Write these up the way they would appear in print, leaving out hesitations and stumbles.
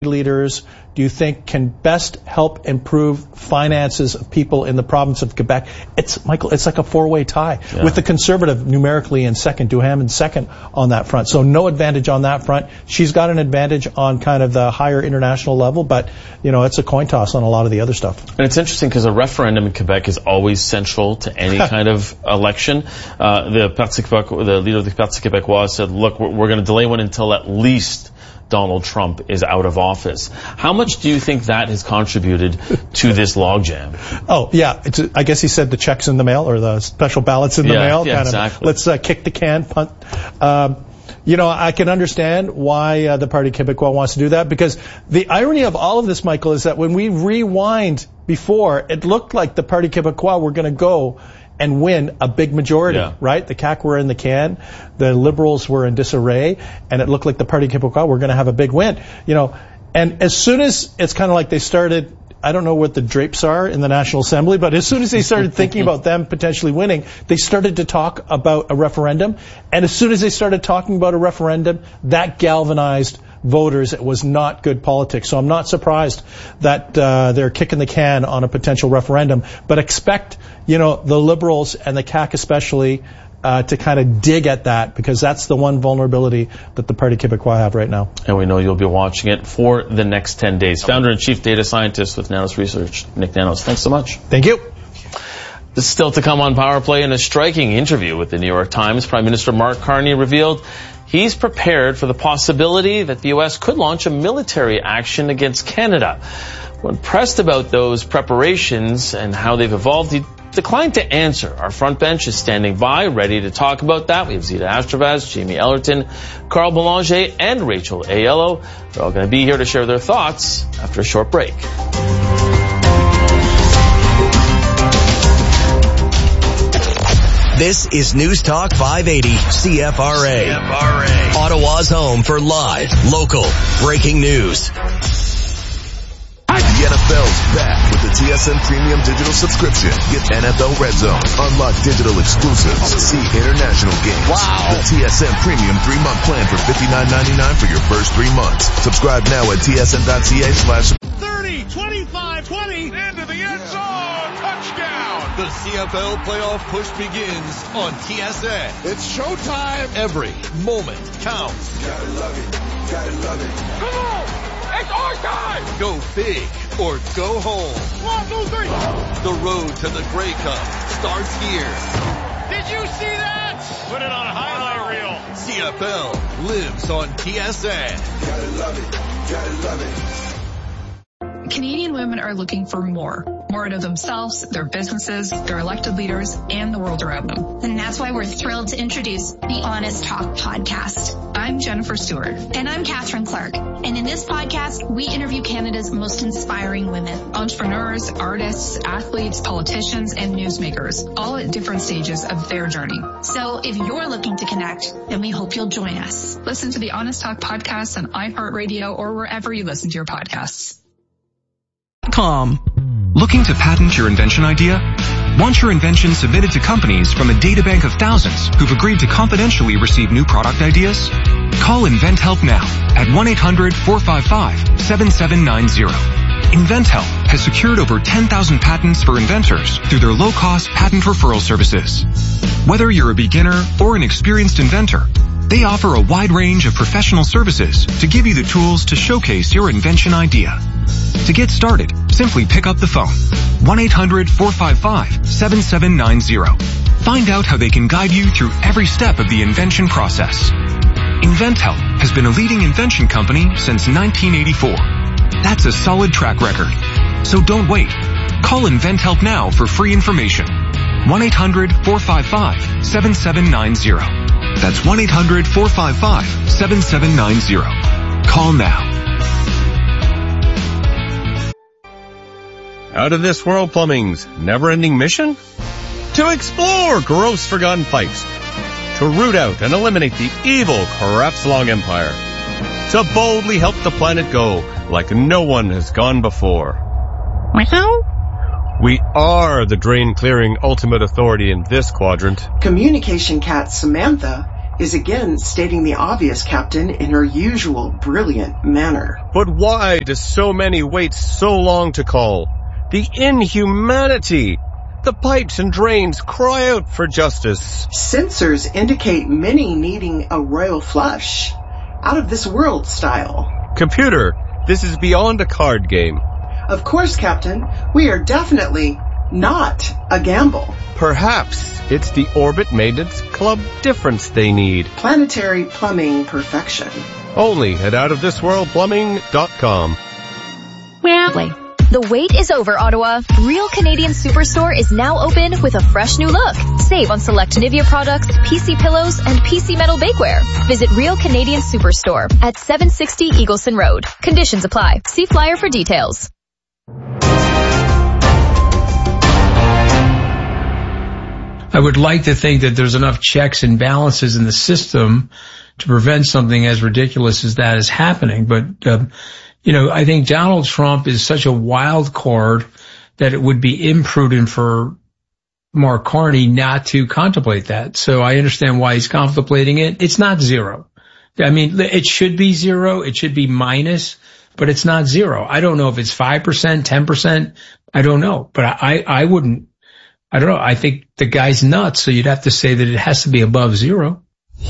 leaders do you think can best help improve finances of people in the province of Quebec? It's like a four-way tie with the Conservative numerically in second, Duham in second on that front. So no advantage on that front. She's got an advantage on kind of the higher international level, but it's a coin toss on a lot of the other stuff. And it's interesting because a referendum in Quebec is always central to any kind of election. The leader of the Parti Québécois said, look, we're going to delay one until at least Donald Trump is out of office. How much do you think that has contributed to this logjam? Oh, yeah. I guess he said the checks in the mail or the special ballots in the mail. Yeah, exactly. Let's kick the can, punt. I can understand why the Parti Québécois wants to do that, because the irony of all of this, Michael, is that when we rewind before, it looked like the Parti Québécois were going to go and win a big majority, right? The CAQ were in the can, the Liberals were in disarray, and it looked like the Parti Québécois were going to have a big win. And as soon as it's kind of like they started, I don't know what the drapes are in the National Assembly, but as soon as they started thinking about them potentially winning, they started to talk about a referendum. And as soon as they started talking about a referendum, that galvanized voters. It was not good politics. So I'm not surprised that they're kicking the can on a potential referendum. But expect, the Liberals and the CAQ especially to kind of dig at that, because that's the one vulnerability that the Parti Québécois have right now. And we know you'll be watching it for the next 10 days. Founder and Chief Data Scientist with Nanos Research, Nick Nanos. Thanks so much. Thank you. This is still to come on Power Play. In a striking interview with the New York Times, Prime Minister Mark Carney revealed he's prepared for the possibility that the U.S. could launch a military action against Canada. When pressed about those preparations and how they've evolved, he declined to answer. Our front bench is standing by, ready to talk about that. We have Zita Astravaz, Jamie Ellerton, Carl Belanger, and Rachel Aiello. They're all going to be here to share their thoughts after a short break. This is News Talk 580 CFRA. Ottawa's home for live, local, breaking news. The NFL's back with the TSN Premium Digital subscription. Get NFL Red Zone, unlock digital exclusives, see international games. Wow! The TSN Premium 3-month plan for $59.99 for your first 3 months. Subscribe now at tsn.ca/. 30, 25, 20, into the end zone, touchdown! The CFL playoff push begins on TSN. It's showtime. Every moment counts. Gotta love it. Gotta love it. Come on! It's our time! Go big or go home. 1, 2, 3. The road to the Grey Cup starts here. Did you see that? Put it on a highlight reel. CFL lives on TSN. Gotta love it. Gotta love it. Canadian women are looking for more out of themselves, their businesses, their elected leaders, and the world around them. And that's why we're thrilled to introduce the Honest Talk podcast. I'm Jennifer Stewart. And I'm Catherine Clark. And in this podcast, we interview Canada's most inspiring women. Entrepreneurs, artists, athletes, politicians, and newsmakers, all at different stages of their journey. So if you're looking to connect, then we hope you'll join us. Listen to the Honest Talk podcast on iHeartRadio or wherever you listen to your podcasts. Looking to patent your invention idea? Want your invention submitted to companies from a databank of thousands who've agreed to confidentially receive new product ideas? Call InventHelp now at 1-800-455-7790. InventHelp has secured over 10,000 patents for inventors through their low-cost patent referral services. Whether you're a beginner or an experienced inventor, they offer a wide range of professional services to give you the tools to showcase your invention idea. To get started, simply pick up the phone. 1-800-455-7790. Find out how they can guide you through every step of the invention process. InventHelp has been a leading invention company since 1984. That's a solid track record. So don't wait. Call InventHelp now for free information. 1-800-455-7790. That's 1-800-455-7790. Call now. Out of This World Plumbing's never-ending mission? To explore gross forgotten pipes. To root out and eliminate the evil Crafts-Long Empire. To boldly help the planet go like no one has gone before. Wow. We are the drain-clearing ultimate authority in this quadrant. Communication cat Samantha is again stating the obvious, Captain, in her usual brilliant manner. But why do so many wait so long to call? The inhumanity! The pipes and drains cry out for justice. Sensors indicate many needing a royal flush. Out of this world style. Computer, this is beyond a card game. Of course, Captain. We are definitely not a gamble. Perhaps it's the Orbit Maintenance Club difference they need. Planetary plumbing perfection. Only at outofthisworldplumbing.com. The wait is over, Ottawa. Real Canadian Superstore is now open with a fresh new look. Save on select Nivea products, PC pillows, and PC metal bakeware. Visit Real Canadian Superstore at 760 Eagleson Road. Conditions apply. See flyer for details. I would like to think that there's enough checks and balances in the system to prevent something as ridiculous as that is happening. But, I think Donald Trump is such a wild card that it would be imprudent for Mark Carney not to contemplate that. So I understand why he's contemplating it. It's not zero. I mean, it should be zero. It should be minus, but it's not zero. I don't know if it's 5%, 10%. I don't know, but I wouldn't. I don't know. I think the guy's nuts, so you'd have to say that it has to be above zero.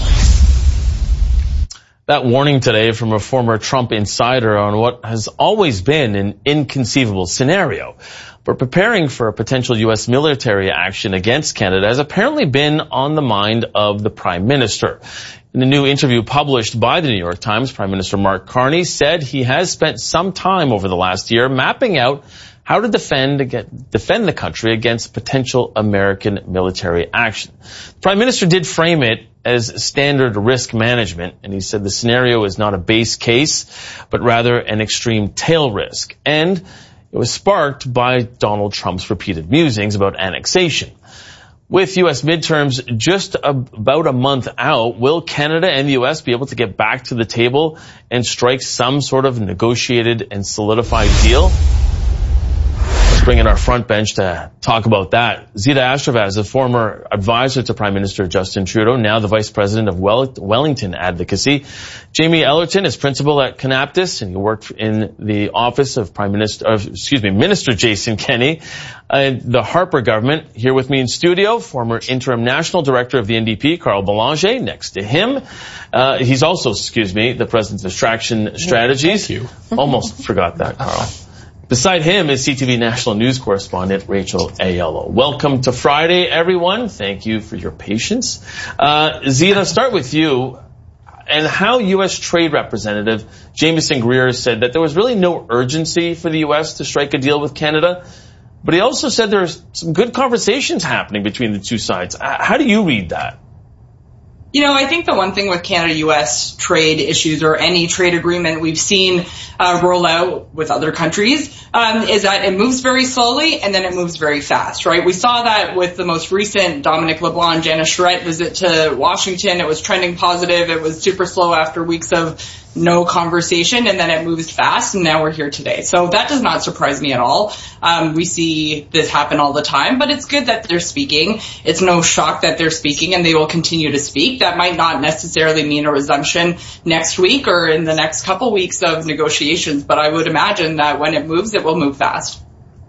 That warning today from a former Trump insider on what has always been an inconceivable scenario. But preparing for a potential U.S. military action against Canada has apparently been on the mind of the Prime Minister. In a new interview published by the New York Times, Prime Minister Mark Carney said he has spent some time over the last year mapping out how to defend the country against potential American military action. The Prime Minister did frame it as standard risk management, and he said the scenario is not a base case, but rather an extreme tail risk. And it was sparked by Donald Trump's repeated musings about annexation. With U.S. midterms just about a month out, will Canada and the U.S. be able to get back to the table and strike some sort of negotiated and solidified deal? Let's bring in our front bench to talk about that. Zita Astravaz, a former advisor to Prime Minister Justin Trudeau, now the Vice President of Wellington Advocacy. Jamie Ellerton is principal at Kanaptis, and he worked in the office of Minister Jason Kenney, the Harper government. Here with me in studio, former interim national director of the NDP, Carl Belanger. Next to him, he's also, the President of Distraction Strategies. Thank you. Almost forgot that, Carl. Beside him is CTV national news correspondent Rachel Aiello. Welcome to Friday, everyone. Thank you for your patience. Zita, start with you. And how U.S. Trade Representative Jamieson Greer said that there was really no urgency for the U.S. to strike a deal with Canada. But he also said there's some good conversations happening between the two sides. How do you read that? I think the one thing with Canada-U.S. trade issues or any trade agreement we've seen roll out with other countries is that it moves very slowly and then it moves very fast, right? We saw that with the most recent Dominic LeBlanc, Janice Charette visit to Washington. It was trending positive. It was super slow after weeks of no conversation, and then it moves fast, and now we're here today. So that does not surprise me at all. We see this happen all the time, but it's good that they're speaking. It's no shock that they're speaking, and they will continue to speak. That might not necessarily mean a resumption next week or in the next couple weeks of negotiations, but I would imagine that when it moves, it will move fast.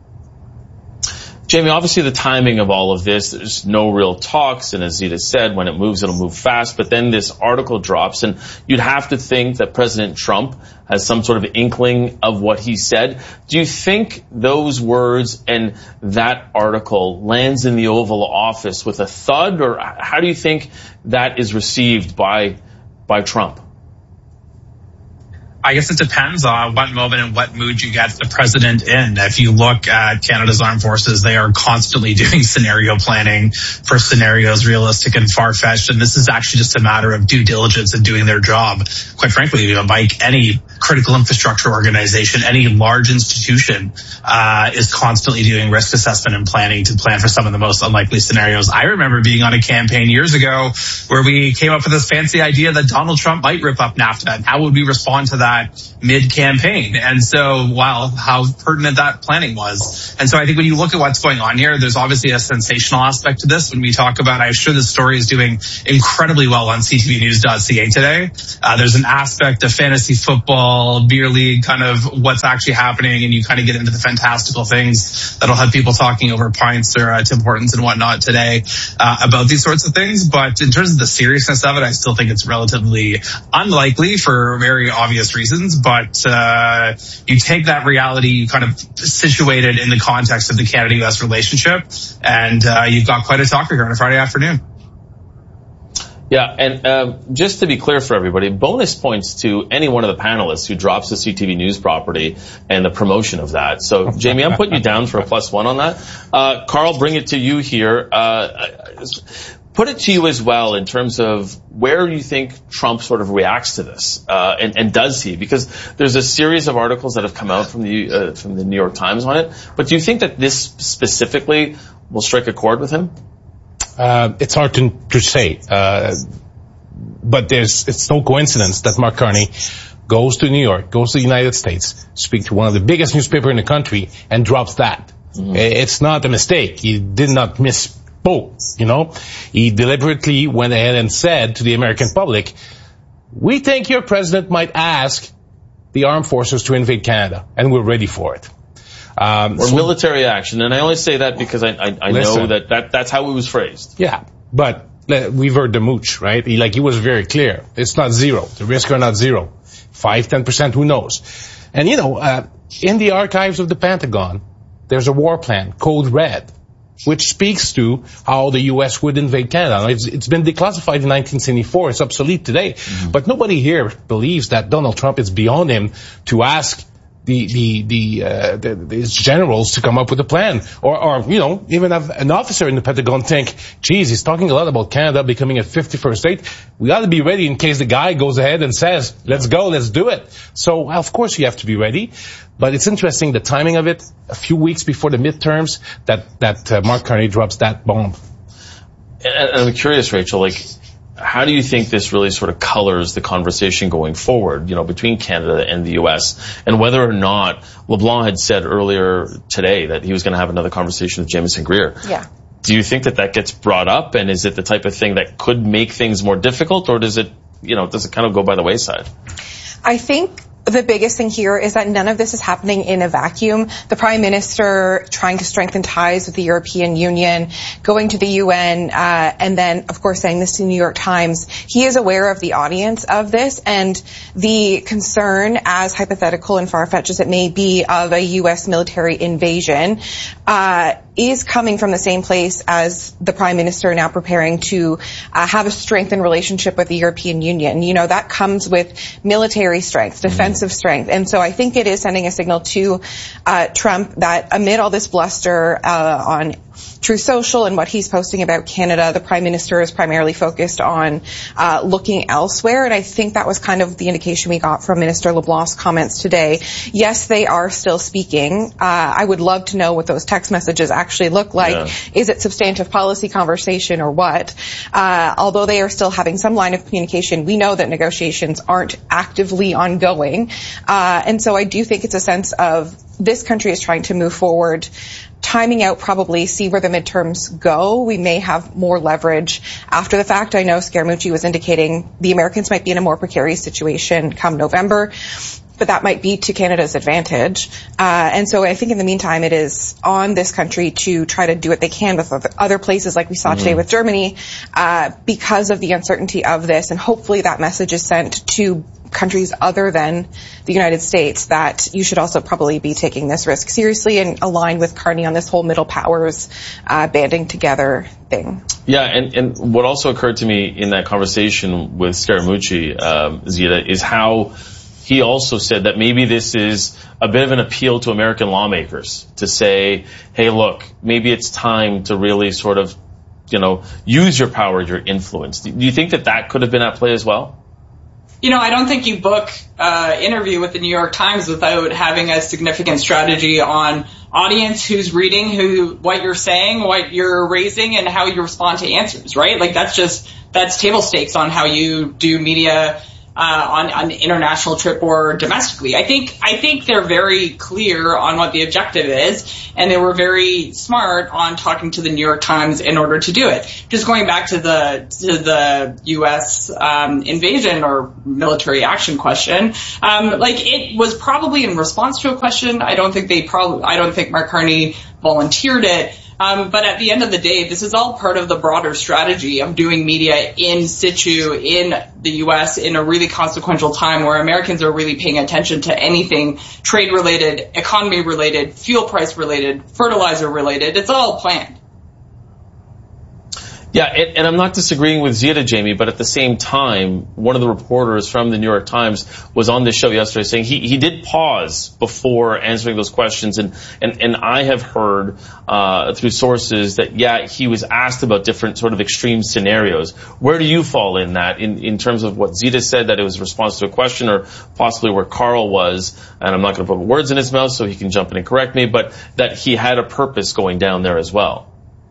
Jamie, obviously the timing of all of this, there's no real talks, and as Zita said, when it moves, it'll move fast, but then this article drops, and you'd have to think that President Trump has some sort of inkling of what he said. Do you think those words and that article lands in the Oval Office with a thud, or how do you think that is received by Trump? I guess it depends on what moment and what mood you get the president in. If you look at Canada's armed forces, they are constantly doing scenario planning for scenarios realistic and far-fetched. And this is actually just a matter of due diligence and doing their job. Quite frankly, like any critical infrastructure organization, any large institution, is constantly doing risk assessment and planning to plan for some of the most unlikely scenarios. I remember being on a campaign years ago where we came up with this fancy idea that Donald Trump might rip up NAFTA, and how would we respond to that mid-campaign? And so, wow, how pertinent that planning was. And so I think when you look at what's going on here, there's obviously a sensational aspect to this. When we talk about, I'm sure this story is doing incredibly well on ctvnews.ca today. There's an aspect of fantasy football, beer league, kind of what's actually happening, and you kind of get into the fantastical things that'll have people talking over pints or Tim Hortons and whatnot today about these sorts of things. But in terms of the seriousness of it, I still think it's relatively unlikely for very obvious reasons. But you take that reality, you kind of situate it in the context of the Canada-US relationship, and you've got quite a talker here on a Friday afternoon. Yeah, and just to be clear for everybody, bonus points to any one of the panelists who drops the CTV News property and the promotion of that. So, Jamie, I'm putting you down for a +1 on that. Carl, bring it to you here. Put it to you as well in terms of where you think Trump sort of reacts to this, and does he? Because there's a series of articles that have come out from the New York Times on it. But do you think that this specifically will strike a chord with him? It's hard to say, but it's no coincidence that Mark Carney goes to New York, goes to the United States, speaks to one of the biggest newspapers in the country, and drops that. Mm-hmm. It's not a mistake. He did not misspoke, you know. He deliberately went ahead and said to the American public, we think your president might ask the armed forces to invade Canada, and we're ready for it. Or military action, and I only say that because I know that's how it was phrased. Yeah, but we've heard the mooch, right? He was very clear. It's not zero. The risks are not zero. 5-10%, who knows? And in the archives of the Pentagon, there's a war plan, Code Red, which speaks to how the U.S. would invade Canada. It's been declassified in 1974. It's obsolete today. Mm-hmm. But nobody here believes that Donald Trump is beyond him to ask his generals to come up with a plan, or even have an officer in the Pentagon think, geez, he's talking a lot about Canada becoming a 51st state. We ought to be ready in case the guy goes ahead and says, let's go, let's do it. So of course you have to be ready. But it's interesting, the timing of it, a few weeks before the midterms, that Mark Carney drops that bomb. And I'm curious, Rachel, how do you think this really sort of colors the conversation going forward, between Canada and the U.S., and whether or not LeBlanc had said earlier today that he was going to have another conversation with Jamieson Greer? Yeah. Do you think that gets brought up, and is it the type of thing that could make things more difficult, or does it kind of go by the wayside? I think the biggest thing here is that none of this is happening in a vacuum. The Prime Minister trying to strengthen ties with the European Union, going to the UN, and then, of course, saying this to the New York Times. He is aware of the audience of this, and the concern, as hypothetical and far-fetched as it may be, of a U.S. military invasion, is coming from the same place as the Prime Minister now preparing to have a strengthened relationship with the European Union. That comes with military strength, defensive strength. And so I think it is sending a signal to Trump that amid all this bluster on Truth Social and what he's posting about Canada, the Prime Minister is primarily focused on looking elsewhere. And I think that was kind of the indication we got from Minister LeBlanc's comments today. Yes, they are still speaking. I would love to know what those text messages actually look like. Yeah. Is it substantive policy conversation or what? Although they are still having some line of communication, we know that negotiations aren't actively ongoing. And so I do think it's a sense of this country is trying to move forward, timing out, probably see where the midterms go. We may have more leverage after the fact. I know Scaramucci was indicating the Americans might be in a more precarious situation come November, but that might be to Canada's advantage. And so I think in the meantime, it is on this country to try to do what they can with other places like we saw today with Germany, because of the uncertainty of this. And hopefully that message is sent to countries other than the United States that you should also probably be taking this risk seriously and align with Carney on this whole middle powers banding together thing. Yeah, and what also occurred to me in that conversation with Scaramucci, Zita, is how he also said that maybe this is a bit of an appeal to American lawmakers to say, hey, look, maybe it's time to really sort of, use your power, your influence. Do you think that could have been at play as well? I don't think you book interview with the New York Times without having a significant strategy on audience, who's reading, what you're saying, what you're raising, and how you respond to answers, right? Like that's table stakes on how you do media on an international trip or domestically. I think they're very clear on what the objective is, and they were very smart on talking to the New York Times in order to do it. Just going back to the U.S. Invasion or military action question, it was probably in response to a question. I don't think Mark Carney volunteered it. But at the end of the day, this is all part of the broader strategy of doing media in situ in the U.S. in a really consequential time where Americans are really paying attention to anything trade-related, economy-related, fuel price-related, fertilizer-related. It's all planned. Yeah, and I'm not disagreeing with Zita, Jamie, but at the same time, one of the reporters from the New York Times was on this show yesterday saying he did pause before answering those questions, and I have heard through sources that, yeah, he was asked about different sort of extreme scenarios. Where do you fall in that, in terms of what Zita said, that it was a response to a question, or possibly where Carl was, and I'm not going to put words in his mouth so he can jump in and correct me, but that he had a purpose going down there as well?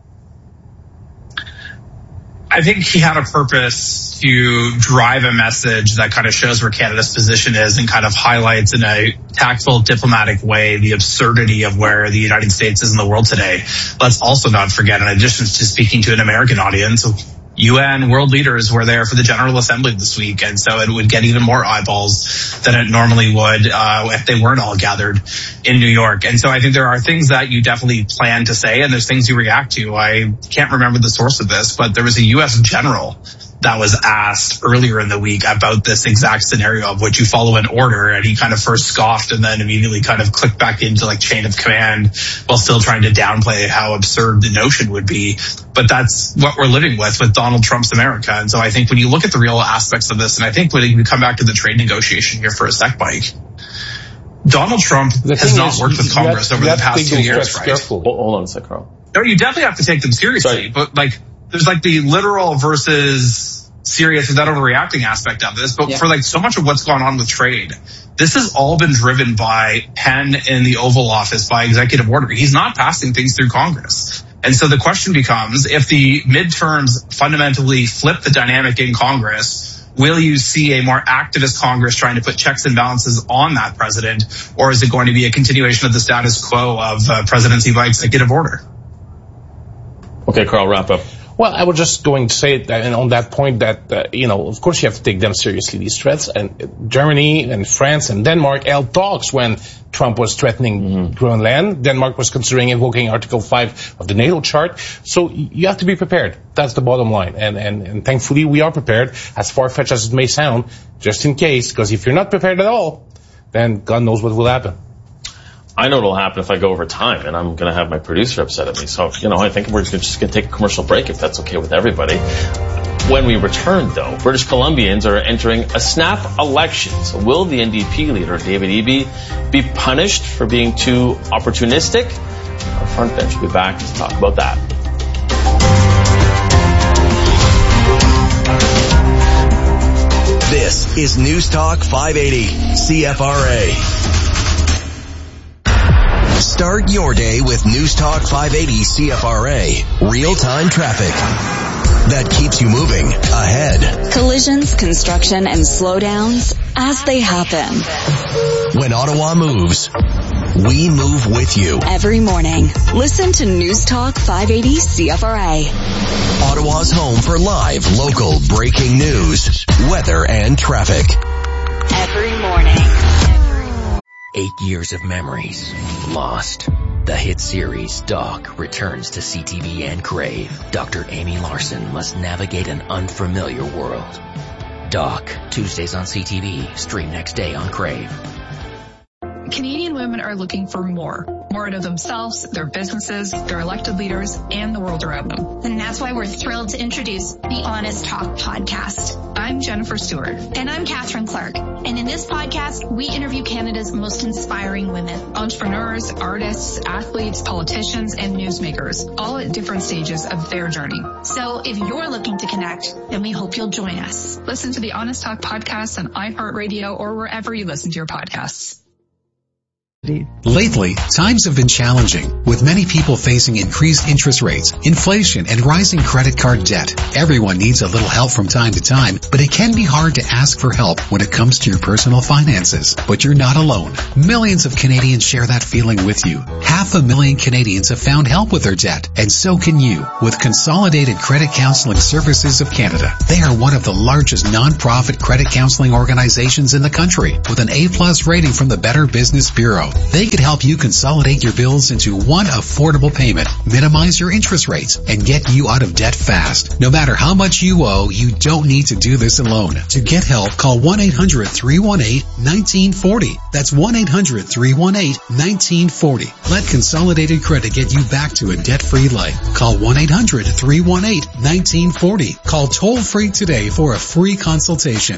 I think he had a purpose to drive a message that kind of shows where Canada's position is and kind of highlights in a tactful, diplomatic way the absurdity of where the United States is in the world today. Let's also not forget, in addition to speaking to an American audience, UN world leaders were there for the General Assembly this week, and so it would get even more eyeballs than it normally would if they weren't all gathered in New York. And so I think there are things that you definitely plan to say, and there's things you react to. I can't remember the source of this, but there was a U.S. general that was asked earlier in the week about this exact scenario of would you follow an order, and he kind of first scoffed and then immediately kind of clicked back into chain of command while still trying to downplay how absurd the notion would be. But that's what we're living with Donald Trump's America. And so I think when you look at the real aspects of this, and I think when we come back to the trade negotiation here for a sec, Mike, Donald Trump has not worked with Congress over the past 2 years, right? Hold on a sec, Carl. No, you definitely have to take them seriously. Sorry. But there's the literal versus serious without overreacting aspect of this. But for so much of what's gone on with trade, this has all been driven by Penn in the Oval Office by executive order. He's not passing things through Congress. And so the question becomes, if the midterms fundamentally flip the dynamic in Congress, will you see a more activist Congress trying to put checks and balances on that president, or is it going to be a continuation of the status quo of presidency by executive order? Okay, Carl, wrap up. Well, I was just going to say that, and on that point that, of course you have to take them seriously, these threats. And Germany and France and Denmark held talks when Trump was threatening Greenland. Denmark was considering invoking Article 5 of the NATO chart. So you have to be prepared. That's the bottom line. And thankfully we are prepared, as far-fetched as it may sound, just in case. Because if you're not prepared at all, then God knows what will happen. I know what'll happen if I go over time, and I'm going to have my producer upset at me. So, I think we're just going to take a commercial break if that's okay with everybody. When we return, though, British Columbians are entering a snap election. So will the NDP leader, David Eby, be punished for being too opportunistic? Our front bench will be back to talk about that. This is News Talk 580, CFRA. Start your day with News Talk 580 CFRA. Real-time traffic that keeps you moving ahead. Collisions, construction, and slowdowns as they happen. When Ottawa moves, we move with you. Every morning, listen to News Talk 580 CFRA. Ottawa's home for live, local, breaking news, weather, and traffic. Every morning. 8 years of memories lost. The hit series Doc returns to CTV and Crave. Dr. Amy Larson must navigate an unfamiliar world. Doc, Tuesdays on CTV, stream next day on Crave. Canadian women are looking for more out of themselves, their businesses, their elected leaders, and the world around them. And that's why we're thrilled to introduce the Honest Talk podcast. I'm I'm Jennifer Stewart. And I'm Catherine Clark. And in this podcast, we interview Canada's most inspiring women. Entrepreneurs, artists, athletes, politicians, and newsmakers, all at different stages of their journey. So if you're looking to connect, then we hope you'll join us. Listen to the Honest Talk podcast on iHeartRadio or wherever you listen to your podcasts. Lately, times have been challenging, with many people facing increased interest rates, inflation, and rising credit card debt. Everyone needs a little help from time to time, but it can be hard to ask for help when it comes to your personal finances. But you're not alone. Millions of Canadians share that feeling with you. 500,000 Canadians have found help with their debt, and so can you, with Consolidated Credit Counseling Services of Canada. They are one of the largest non-profit credit counseling organizations in the country, with an A+ rating from the Better Business Bureau. They could help you consolidate your bills into one affordable payment, minimize your interest rates, and get you out of debt fast. No matter how much you owe, you don't need to do this alone. To get help, call 1-800-318-1940. That's 1-800-318-1940. Let Consolidated Credit get you back to a debt-free life. Call 1-800-318-1940. Call toll-free today for a free consultation.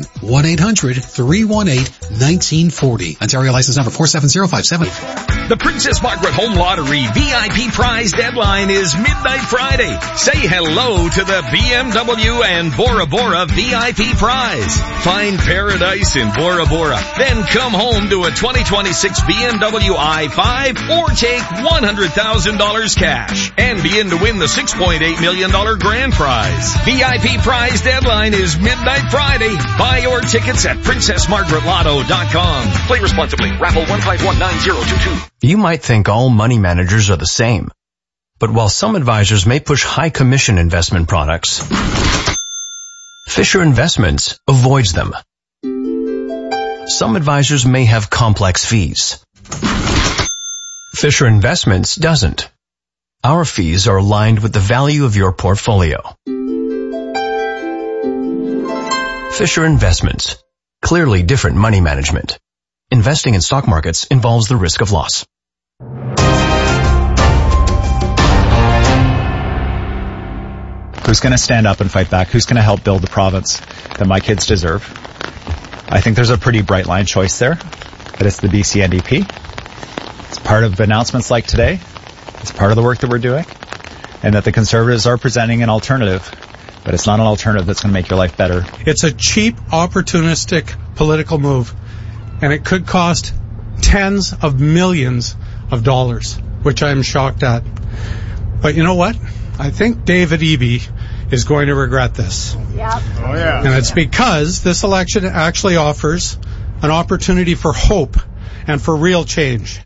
1-800-318-1940. Ontario license number 47057. The Princess Margaret Home Lottery VIP prize deadline is midnight Friday. Say hello to the BMW and Bora Bora VIP prize. Find paradise in Bora Bora. Then come home to a 2026 BMW i5 or take $100,000 cash and begin to win the $6.8 million grand prize. VIP prize deadline is midnight Friday. Buy your tickets at PrincessMargaretLotto.com. Play responsibly. Raffle 1519022. You might think all money managers are the same. But while some advisors may push high commission investment products, Fisher Investments avoids them. Some advisors may have complex fees. Fisher Investments doesn't. Our fees are aligned with the value of your portfolio. Fisher Investments. Clearly different money management. Investing in stock markets involves the risk of loss. Who's going to stand up and fight back? Who's going to help build the province that my kids deserve? I think there's a pretty bright line choice there, that it's the BC NDP. It's part of announcements like today. It's part of the work that we're doing, and that the Conservatives are presenting an alternative, but it's not an alternative that's going to make your life better. It's a cheap, opportunistic political move, and it could cost tens of millions of dollars, which I'm shocked at. But you know what? I think David Eby is going to regret this. Yep. Oh, yeah. And it's because this election actually offers an opportunity for hope and for real change.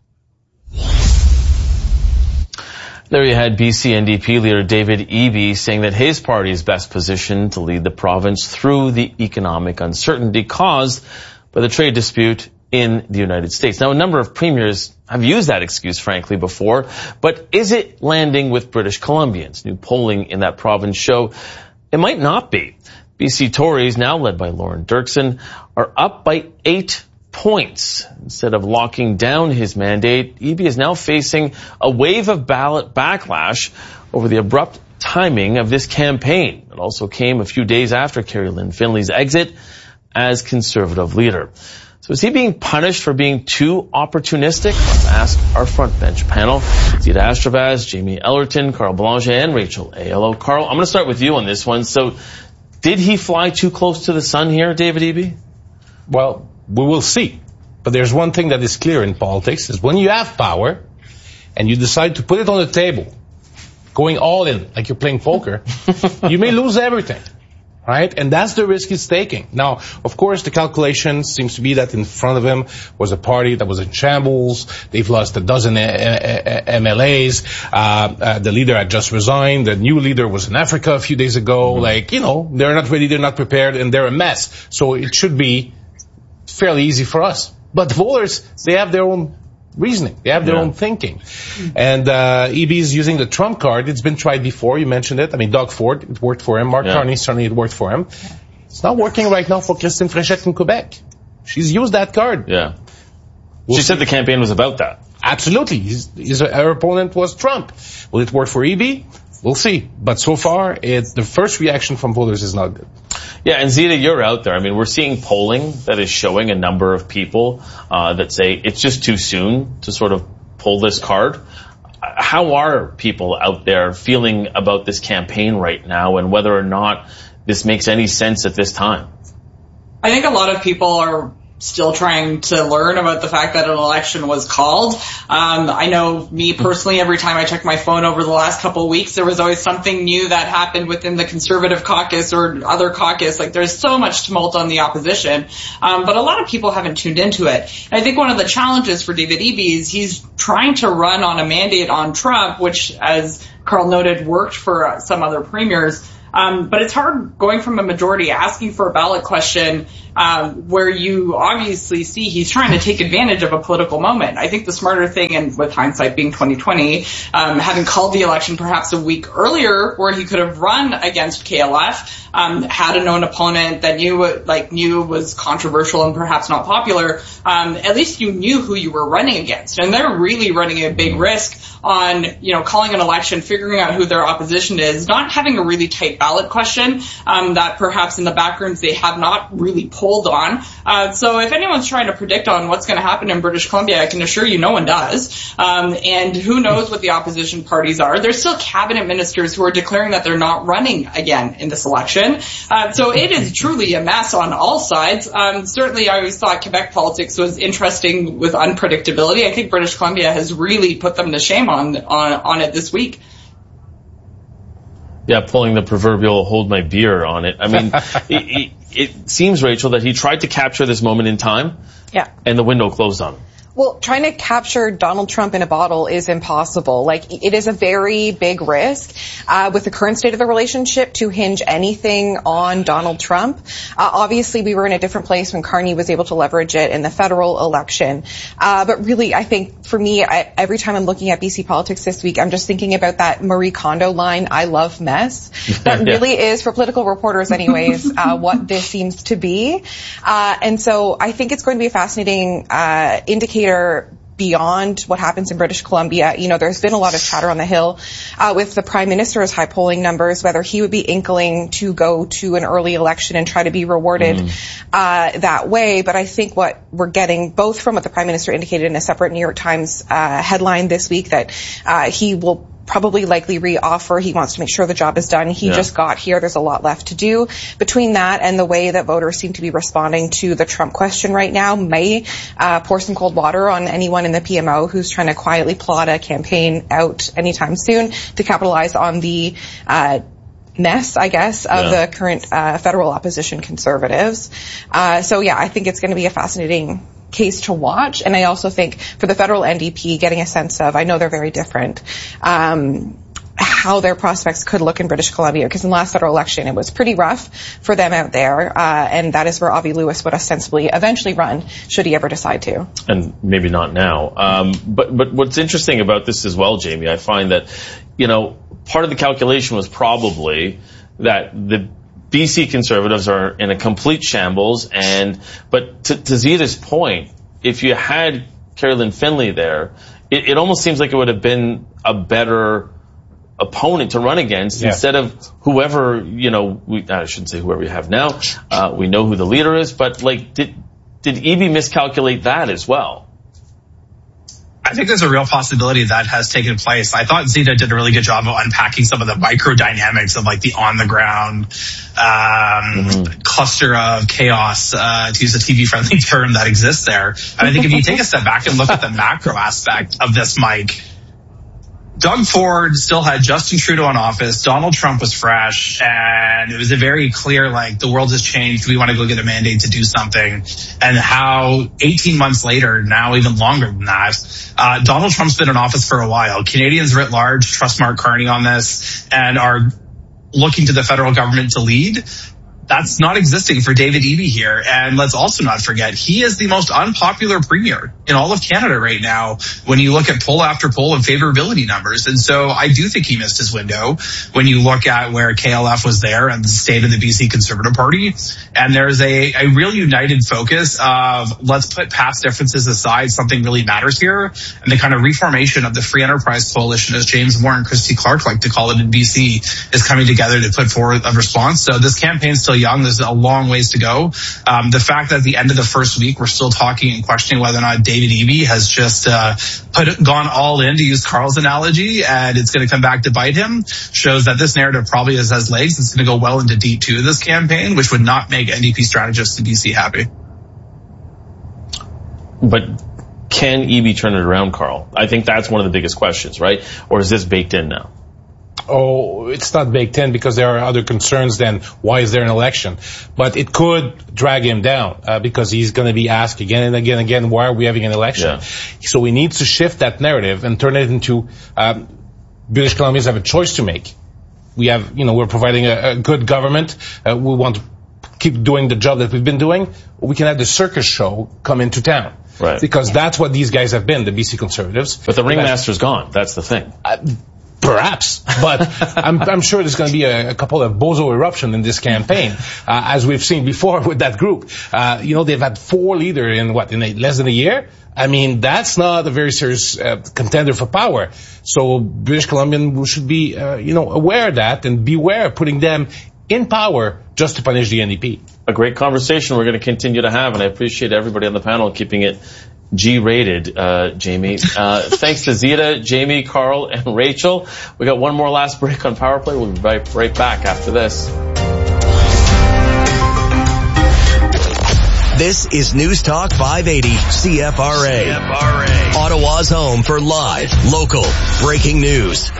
There you had BC NDP leader David Eby saying that his party is best positioned to lead the province through the economic uncertainty caused by the trade dispute in the United States. Now, a number of premiers have used that excuse, frankly, before, but is it landing with British Columbians? New polling in that province show it might not be. BC Tories, now led by Lauren Dirksen, are up by 8 points. Instead of locking down his mandate, Eby is now facing a wave of ballot backlash over the abrupt timing of this campaign. It also came a few days after Carrie Lynn Finley's exit as Conservative leader. So is he being punished for being too opportunistic? Let's ask our front bench panel. Zita Astravaz, Jamie Ellerton, Carl Belanger, and Rachel Aiello. Carl, I'm going to start with you on this one. So did he fly too close to the sun here, David Eby? Well, we will see. But there's one thing that is clear in politics, is when you have power and you decide to put it on the table, going all in, like you're playing poker, you may lose everything. Right? And that's the risk he's taking. Now, of course, the calculation seems to be that in front of him was a party that was in shambles. They've lost a dozen MLAs. The leader had just resigned. The new leader was in Africa a few days ago. Mm-hmm. They're not ready, they're not prepared, and they're a mess. So it should be fairly easy for us. But voters, they have their own reasoning. They have their own thinking. And Eby is using the Trump card. It's been tried before. You mentioned it. I mean, Doug Ford, it worked for him. Mark Carney, certainly it worked for him. It's not working right now for Christine Fréchette in Quebec. She's used that card. Yeah. She said the campaign was about that. Absolutely. Her opponent was Trump. Will it work for Eby? We'll see. But so far, the first reaction from voters is not good. Yeah, and Zita, you're out there. I mean, we're seeing polling that is showing a number of people that say it's just too soon to sort of pull this card. How are people out there feeling about this campaign right now, and whether or not this makes any sense at this time? I think a lot of people are still trying to learn about the fact that an election was called. I know me personally, every time I check my phone over the last couple of weeks, there was always something new that happened within the Conservative caucus or other caucus. Like, there's so much tumult on the opposition. But a lot of people haven't tuned into it. And I think one of the challenges for David Eby is he's trying to run on a mandate on Trump, which, as Carl noted, worked for some other premiers. But it's hard going from a majority asking for a ballot question where you obviously see he's trying to take advantage of a political moment. I think the smarter thing, and with hindsight being 2020, having called the election perhaps a week earlier where he could have run against KLF, had a known opponent that knew was controversial and perhaps not popular, at least you knew who you were running against. And they're really running a big risk on, calling an election, figuring out who their opposition is, not having a really tight ballot question that perhaps in the back rooms they have not really pulled on. So if anyone's trying to predict on what's going to happen in British Columbia, I can assure you no one does. And who knows what the opposition parties are. There's still cabinet ministers who are declaring that they're not running again in this election. So it is truly a mess on all sides. Certainly I always thought Quebec politics was interesting with unpredictability. I think British Columbia has really put them to shame on it this week. Yeah, pulling the proverbial hold my beer on it. I mean, it seems, Rachel, that he tried to capture this moment in time. Yeah. And the window closed on him. Well, trying to capture Donald Trump in a bottle is impossible. Like, it is a very big risk with the current state of the relationship to hinge anything on Donald Trump. Obviously, we were in a different place when Carney was able to leverage it in the federal election. But really, I think for me, every time I'm looking at BC politics this week, I'm just thinking about that Marie Kondo line, "I love mess." That really is, for political reporters anyways, what this seems to be. And so I think it's going to be a fascinating indicator beyond what happens in British Columbia. There's been a lot of chatter on the Hill with the Prime Minister's high polling numbers, whether he would be inkling to go to an early election and try to be rewarded that way. But I think what we're getting, both from what the Prime Minister indicated in a separate New York Times headline this week, that he will probably likely re-offer. He wants to make sure the job is done. He just got here. There's a lot left to do. Between that and the way that voters seem to be responding to the Trump question right now may pour some cold water on anyone in the PMO who's trying to quietly plot a campaign out anytime soon to capitalize on the mess, I guess, of the current federal opposition Conservatives. So I think it's going to be a fascinating case to watch. And I also think for the federal NDP, getting a sense of, I know they're very different, how their prospects could look in British Columbia, because in the last federal election it was pretty rough for them out there, and that is where Avi Lewis would ostensibly eventually run, should he ever decide to. And maybe not now. But what's interesting about this as well, Jamie, I find that, part of the calculation was probably that the BC Conservatives are in a complete shambles, but to Zita's point, if you had Carolyn Finley there, it almost seems like it would have been a better opponent to run against instead of whoever, I shouldn't say whoever we have now. We know who the leader is, but did Eby miscalculate that as well? I think there's a real possibility that has taken place. I thought Zita did a really good job of unpacking some of the micro dynamics of the on the ground cluster of chaos, to use a TV friendly term, that exists there. And I think if you take a step back and look at the macro aspect of this, Mike, Doug Ford still had Justin Trudeau in office. Donald Trump was fresh, and it was a very clear, the world has changed. We want to go get a mandate to do something. And how 18 months later, now even longer than that, Donald Trump's been in office for a while. Canadians writ large trust Mark Carney on this and are looking to the federal government to lead. That's not existing for David Eby here. And let's also not forget, he is the most unpopular premier in all of Canada right now when you look at poll after poll of favorability numbers. And so I do think he missed his window when you look at where KLF was there and the state of the BC Conservative Party. And there's a real united focus of let's put past differences aside, something really matters here. And the kind of reformation of the Free Enterprise Coalition, as James Moore and Christy Clark like to call it in BC, is coming together to put forward a response. So this campaign's still young. There's a long ways to go. The fact that at the end of the first week, we're still talking and questioning whether or not David Eby has just gone all in, to use Carl's analogy, and it's going to come back to bite him, shows that this narrative probably has legs. It's going to go well into D2 this campaign, which would not make NDP strategists in BC happy. But can Eby turn it around, Carl? I think that's one of the biggest questions, right? Or is this baked in now? Oh, it's not baked in because there are other concerns than why is there an election. But it could drag him down because he's going to be asked again and again and again, why are we having an election? Yeah. So we need to shift that narrative and turn it into British Columbians have a choice to make. We have, we're providing a good government. We want to keep doing the job that we've been doing. We can have the circus show come into town. Right. Because that's what these guys have been, the BC Conservatives. But the ringmaster's gone. That's the thing. Perhaps, but I'm sure there's going to be a couple of bozo eruption in this campaign, as we've seen before with that group. They've had 4 leaders in less than a year. I mean, that's not a very serious contender for power. So British Columbian should be, aware of that and beware of putting them in power just to punish the NDP. A great conversation we're going to continue to have, and I appreciate everybody on the panel keeping it G-rated, Jamie. Thanks to Zita, Jamie, Carl, and Rachel. We got one more last break on Power Play. We'll be right back after this. This is News Talk 580 CFRA. Ottawa's home for live, local, breaking news.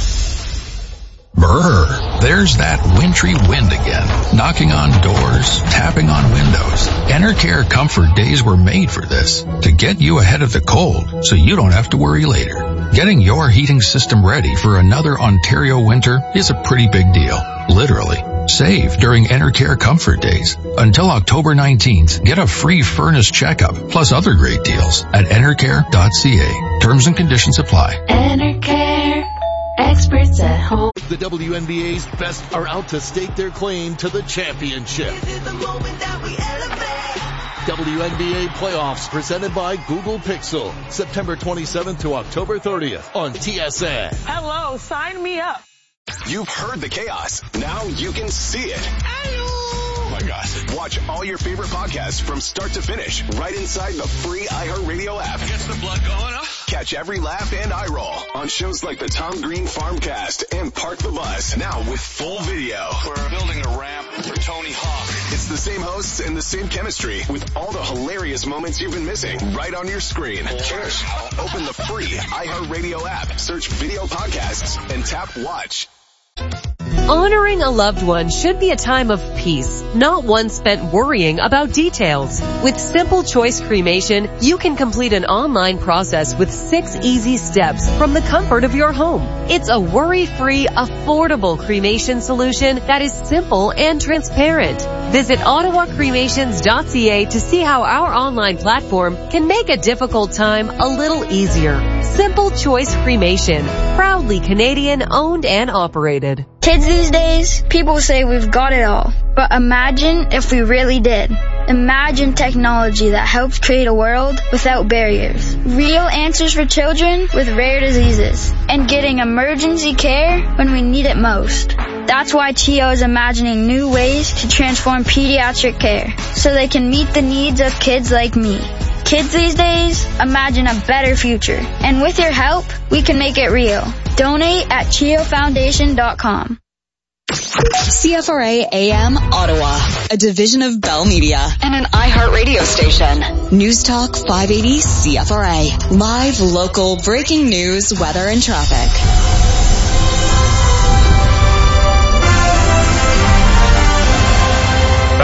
Brr, there's that wintry wind again, knocking on doors, tapping on windows. Enercare Comfort Days were made for this, to get you ahead of the cold so you don't have to worry later. Getting your heating system ready for another Ontario winter is a pretty big deal, literally. Save during Enercare Comfort Days. Until October 19th, get a free furnace checkup, plus other great deals at enercare.ca. Terms and conditions apply. Enercare. Experts at home. The WNBA's best are out to stake their claim to the championship. This is the moment that we elevate. WNBA playoffs presented by Google Pixel. September 27th to October 30th on TSN. Hello, sign me up. You've heard the chaos. Now you can see it. Oh my God. Watch all your favorite podcasts from start to finish right inside the free iHeartRadio app. Gets the blood going, huh? Catch every laugh and eye roll on shows like the Tom Green Farmcast and Park the Bus. Now with full video. We're building a ramp for Tony Hawk. It's the same hosts and the same chemistry with all the hilarious moments you've been missing right on your screen. Cheers. Open the free iHeartRadio app, search video podcasts, and tap watch. Honoring a loved one should be a time of peace, not one spent worrying about details. With Simple Choice Cremation, you can complete an online process with 6 easy steps from the comfort of your home. It's a worry-free, affordable cremation solution that is simple and transparent. Visit ottawacremations.ca to see how our online platform can make a difficult time a little easier. Simple Choice Cremation, proudly Canadian owned and operated. Kids these days, people say we've got it all. But imagine if we really did. Imagine technology that helps create a world without barriers. Real answers for children with rare diseases. And getting emergency care when we need it most. That's why CHEO is imagining new ways to transform pediatric care so they can meet the needs of kids like me. Kids these days, imagine a better future. And with your help, we can make it real. Donate at CHEOFoundation.com. CFRA AM Ottawa, a division of Bell Media and an iHeartRadio station. News Talk 580 CFRA. Live, local, breaking news, weather, and traffic.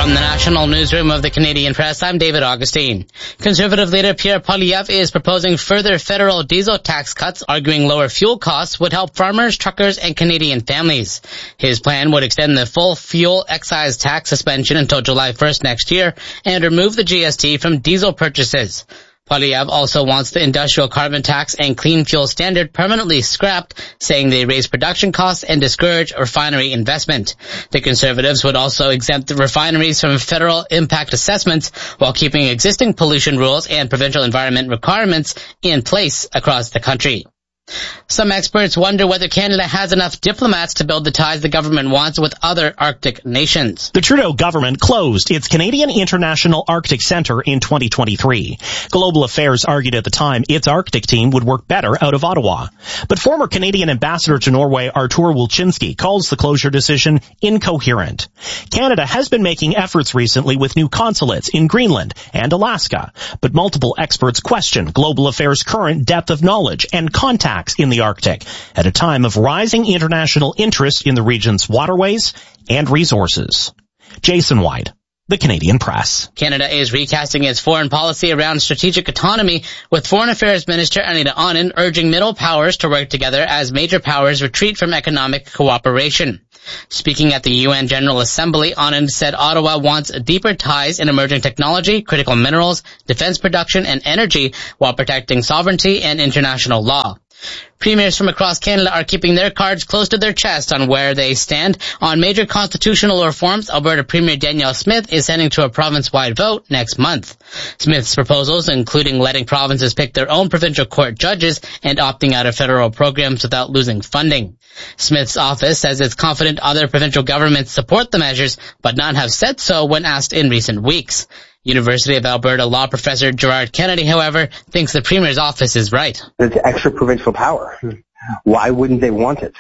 From the national newsroom of the Canadian Press, I'm David Augustine. Conservative leader Pierre Poilievre is proposing further federal diesel tax cuts, arguing lower fuel costs would help farmers, truckers, and Canadian families. His plan would extend the full fuel excise tax suspension until July 1st next year and remove the GST from diesel purchases. Poilievre also wants the industrial carbon tax and clean fuel standard permanently scrapped, saying they raise production costs and discourage refinery investment. The Conservatives would also exempt the refineries from federal impact assessments while keeping existing pollution rules and provincial environment requirements in place across the country. Some experts wonder whether Canada has enough diplomats to build the ties the government wants with other Arctic nations. The Trudeau government closed its Canadian International Arctic Centre in 2023. Global Affairs argued at the time its Arctic team would work better out of Ottawa. But former Canadian ambassador to Norway Artur Wilczynski calls the closure decision incoherent. Canada has been making efforts recently with new consulates in Greenland and Alaska, but multiple experts question Global Affairs' current depth of knowledge and contacts in the Arctic at a time of rising international interest in the region's waterways and resources. Jason White, The Canadian Press. Canada is recasting its foreign policy around strategic autonomy, with Foreign Affairs Minister Anita Anand urging middle powers to work together as major powers retreat from economic cooperation. Speaking at the UN General Assembly, Anand said Ottawa wants deeper ties in emerging technology, critical minerals, defense production, and energy while protecting sovereignty and international law. Premiers from across Canada are keeping their cards close to their chest on where they stand on major constitutional reforms. Alberta Premier Danielle Smith is sending to a province-wide vote next month. Smith's proposals, including letting provinces pick their own provincial court judges and opting out of federal programs without losing funding. Smith's office says it's confident other provincial governments support the measures, but none have said so when asked in recent weeks. University of Alberta law professor Gerard Kennedy, however, thinks the Premier's office is right. It's extra provincial power. Why wouldn't they want it?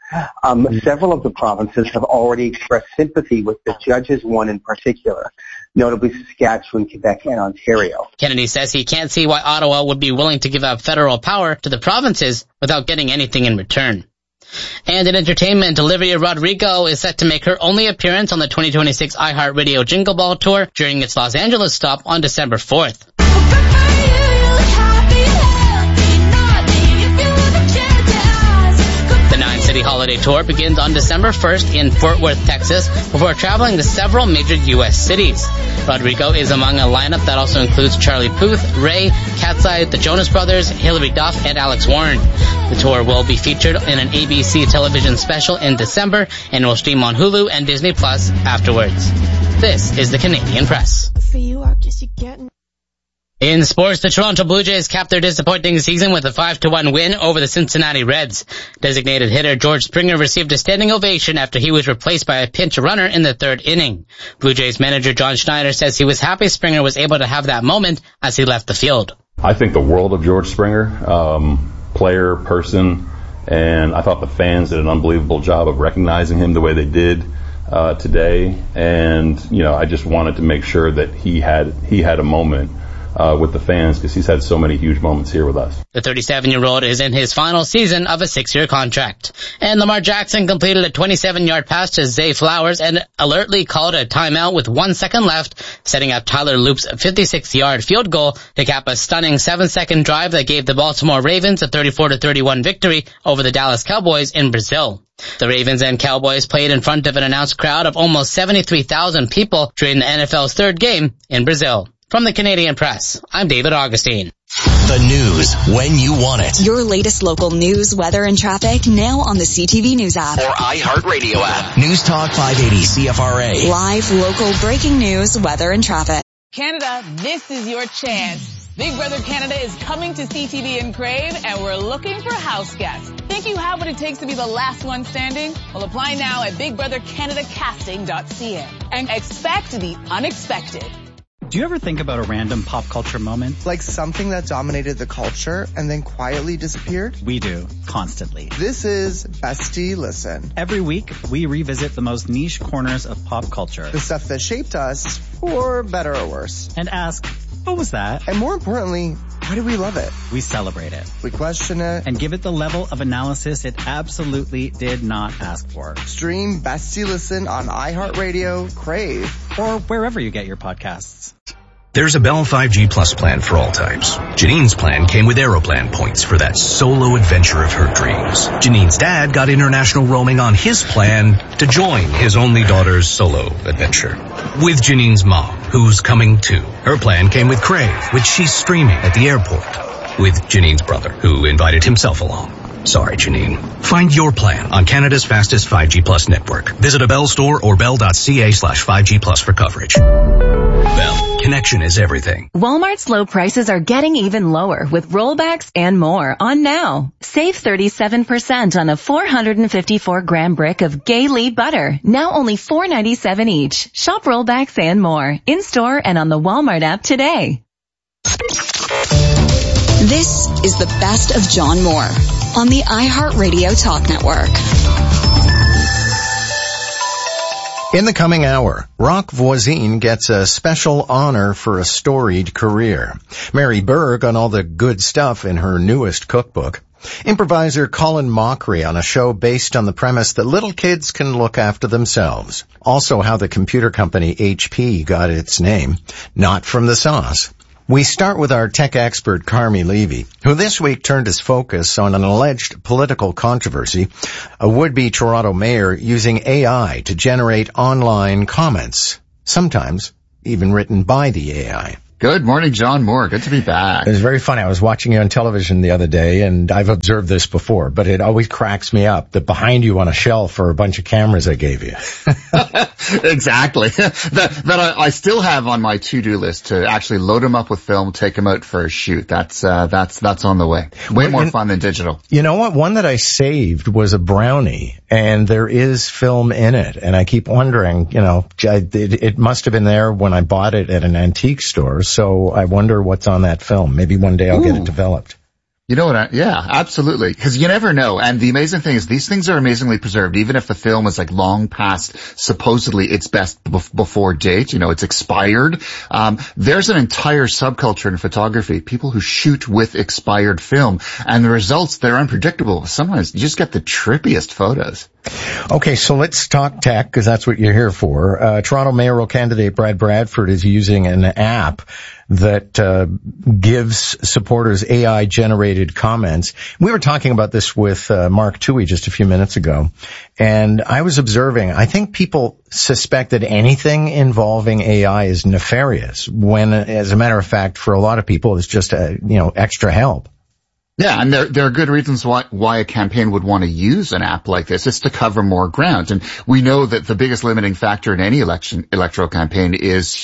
Several of the provinces have already expressed sympathy with the judges, one in particular, notably Saskatchewan, Quebec, and Ontario. Kennedy says he can't see why Ottawa would be willing to give up federal power to the provinces without getting anything in return. And in entertainment, Olivia Rodrigo is set to make her only appearance on the 2026 iHeartRadio Jingle Ball Tour during its Los Angeles stop on December 4th. The 9-city holiday tour begins on December 1st in Fort Worth, Texas, before traveling to several major U.S. cities. Rodrigo is among a lineup that also includes Charlie Puth, Ray, Cat's Eye, the Jonas Brothers, Hilary Duff, and Alex Warren. The tour will be featured in an ABC television special in December and will stream on Hulu and Disney Plus afterwards. This is the Canadian Press. For you, I guess you're getting... In sports, the Toronto Blue Jays capped their disappointing season with a 5-1 win over the Cincinnati Reds. Designated hitter George Springer received a standing ovation after he was replaced by a pinch runner in the third inning. Blue Jays manager John Schneider says he was happy Springer was able to have that moment as he left the field. I think the world of George Springer, player, person, and I thought the fans did an unbelievable job of recognizing him the way they did today. And, you know, I just wanted to make sure that he had a moment with the fans, because he's had so many huge moments here with us. The 37-year-old is in his final season of a 6-year contract. And Lamar Jackson completed a 27-yard pass to Zay Flowers and alertly called a timeout with 1 second left, setting up Tyler Loop's 56-yard field goal to cap a stunning 7-second drive that gave the Baltimore Ravens a 34-31 victory over the Dallas Cowboys in Brazil. The Ravens and Cowboys played in front of an announced crowd of almost 73,000 people during the NFL's third game in Brazil. From the Canadian Press, I'm David Augustine. The news when you want it. Your latest local news, weather, and traffic now on the CTV News app. Or iHeartRadio app. News Talk 580 CFRA. Live local breaking news, weather, and traffic. Canada, this is your chance. Big Brother Canada is coming to CTV in Crave, and we're looking for house guests. Think you have what it takes to be the last one standing? Well, apply now at BigBrotherCanadaCasting.ca and expect the unexpected. Do you ever think about a random pop culture moment? Like something that dominated the culture and then quietly disappeared? We do, constantly. This is Bestie Listen. Every week, we revisit the most niche corners of pop culture. The stuff that shaped us, for better or worse. And ask, what was that? And more importantly, Why do we love it? We celebrate it. We question it. And give it the level of analysis it absolutely did not ask for. Stream Best You Listen on iHeartRadio, Crave, or wherever you get your podcasts. There's a Bell 5G Plus plan for all types. Janine's plan came with Aeroplan points for that solo adventure of her dreams. Janine's dad got international roaming on his plan to join his only daughter's solo adventure. With Janine's mom, who's coming too. Her plan came with Crave, which she's streaming at the airport. With Janine's brother, who invited himself along. Sorry, Janine. Find your plan on Canada's fastest 5G Plus network. Visit a Bell store or bell.ca/5G Plus for coverage. Bell, connection is everything. Walmart's low prices are getting even lower with rollbacks and more on now. Save 37% on a 454-gram brick of Gay-Lee butter. Now only $4.97 each. Shop rollbacks and more in-store and on the Walmart app today. This is the best of John Moore on the iHeartRadio Talk Network. In the coming hour, Roch Voisine gets a special honor for a storied career. Mary Berg on all the good stuff in her newest cookbook. Improviser Colin Mockery on a show based on the premise that little kids can look after themselves. Also how the computer company HP got its name, not from the sauce. We start with our tech expert, Carmi Levy, who this week turned his focus on an alleged political controversy, a would-be Toronto mayor using AI to generate online comments, sometimes even written by the AI. Good morning, John Moore. Good to be back. It was very funny. I was watching you on television the other day, and I've observed this before, but it always cracks me up that behind you on a shelf are a bunch of cameras I gave you. Exactly. that I still have on my to-do list to actually load them up with film, take them out for a shoot. That's on the way. Way more fun than digital. You know what? One that I saved was a brownie, and there is film in it, and I keep wondering, it must have been there when I bought it at an antique store. So I wonder what's on that film. Maybe one day I'll get it developed. You know what? Yeah, absolutely. Because you never know. And the amazing thing is these things are amazingly preserved. Even if the film is like long past supposedly its best before date, it's expired. There's an entire subculture in photography, people who shoot with expired film. And the results, they're unpredictable. Sometimes you just get the trippiest photos. Okay, so let's talk tech, because that's what you're here for. Toronto mayoral candidate Brad Bradford is using an app that gives supporters AI-generated comments. We were talking about this with Mark Toohey just a few minutes ago, and I was observing, I think people suspect that anything involving AI is nefarious, when, as a matter of fact, for a lot of people, it's just extra help. Yeah, and there are good reasons why a campaign would want to use an app like this. It's to cover more ground. And we know that the biggest limiting factor in any electoral campaign is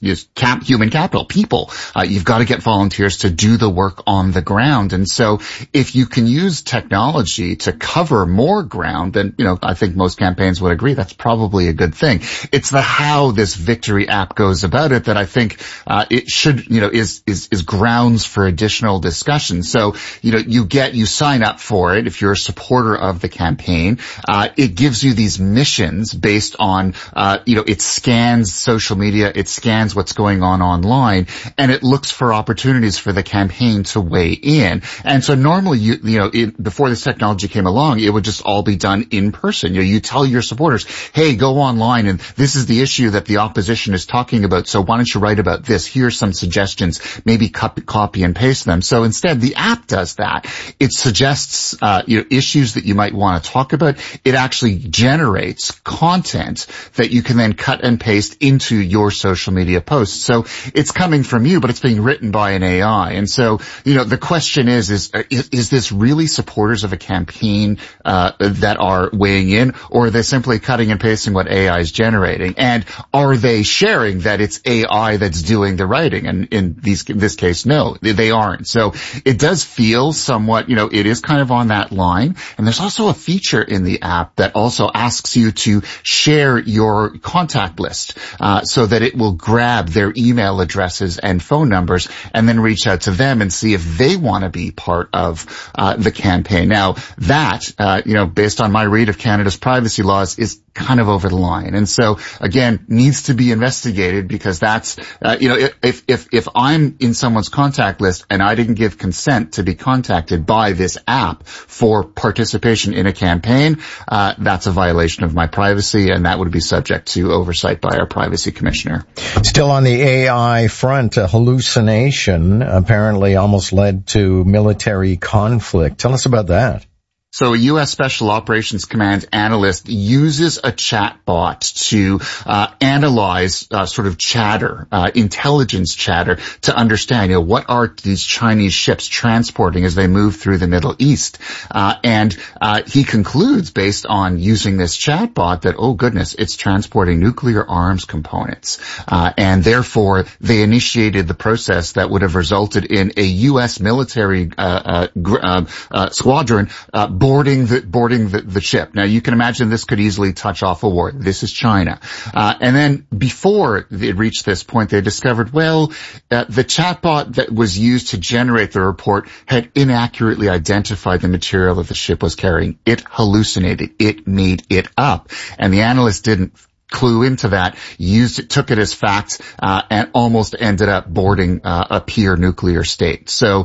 human capital, people. You've got to get volunteers to do the work on the ground. And so if you can use technology to cover more ground, then, I think most campaigns would agree that's probably a good thing. It's the how this Victory app goes about it that I think, it should, is grounds for additional discussion. So, you sign up for it if you're a supporter of the campaign. It gives you these missions based on, it scans social media, it scans what's going on online, and it looks for opportunities for the campaign to weigh in. And so normally, before this technology came along, it would just all be done in person. You tell your supporters, hey, go online, and this is the issue that the opposition is talking about, so why don't you write about this? Here's some suggestions. Maybe copy and paste them. So instead, the app does that. It suggests issues that you might want to talk about. It actually generates content that you can then cut and paste into your social media posts. So it's coming from you, but it's being written by an AI. And so, the question is this really supporters of a campaign that are weighing in, or are they simply cutting and pasting what AI is generating? And are they sharing that it's AI that's doing the writing? And in this case, no, they aren't. So it does feel somewhat, it is kind of on that line. And there's also a feature in the app that also asks you to share your contact list, so that it will grab their email addresses and phone numbers and then reach out to them and see if they want to be part of, the campaign. Now that, based on my read of Canada's privacy laws, is kind of over the line. And so again, needs to be investigated, because that's, if I'm in someone's contact list and I didn't give consent to be contacted by this app for participation in a campaign, that's a violation of my privacy, and that would be subject to oversight by our privacy commissioner. Still on the AI front, a hallucination apparently almost led to military conflict. Tell us about that. So a U.S. Special Operations Command analyst uses a chatbot to analyze sort of chatter, intelligence chatter, to understand, what are these Chinese ships transporting as they move through the Middle East. And he concludes, based on using this chatbot, that, oh goodness, it's transporting nuclear arms components. And therefore, they initiated the process that would have resulted in a U.S. military squadron boarding the ship. Now, you can imagine this could easily touch off a war. This is China. And then before it reached this point, they discovered, the chatbot that was used to generate the report had inaccurately identified the material that the ship was carrying. It hallucinated. It made it up. And the analyst didn't clue into that, took it as fact, and almost ended up boarding a pure nuclear state. So,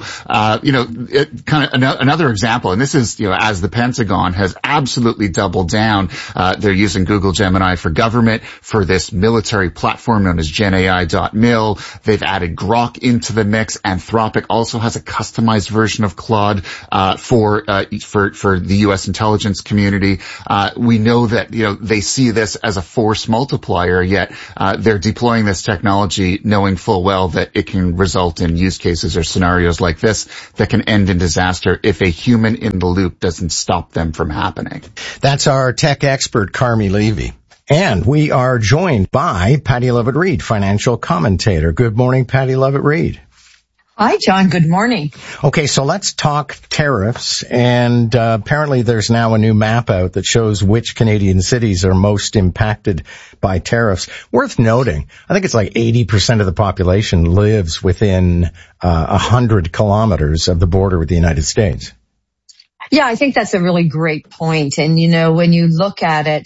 another example, and this is, as the Pentagon has absolutely doubled down, they're using Google Gemini for government for this military platform known as GenAI.mil. They've added Grok into the mix. Anthropic also has a customized version of Claude, for the U.S. intelligence community. We know that, they see this as a force multiplier, yet they're deploying this technology knowing full well that it can result in use cases or scenarios like this that can end in disaster if a human in the loop doesn't stop them from happening. That's our tech expert, Carmi Levy. And we are joined by Patty Levitt-Reid, financial commentator. Good morning, Patty Levitt-Reid. Hi, John. Good morning. Okay, so let's talk tariffs. And apparently there's now a new map out that shows which Canadian cities are most impacted by tariffs. Worth noting, I think it's like 80% of the population lives within 100 kilometers of the border with the United States. Yeah, I think that's a really great point. And, when you look at it,